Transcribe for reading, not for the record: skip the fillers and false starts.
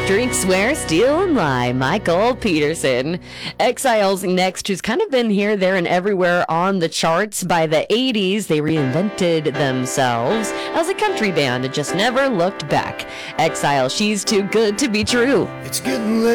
Drink, swear, steal, and lie. Michael Peterson. Exiles next, who's kind of been here, there, and everywhere on the charts. By the 80s, they reinvented themselves as a country band and just never looked back. Exile, She's Too Good to Be True. It's getting late.